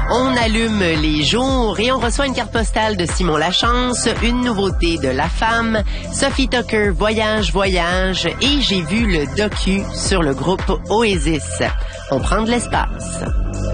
On allume les jours et on reçoit une carte postale de Simon Lachance, une nouveauté de La Femme, Sophie Tucker, Voyage, et j'ai vu le docu sur le groupe Oasis. On prend de l'espace.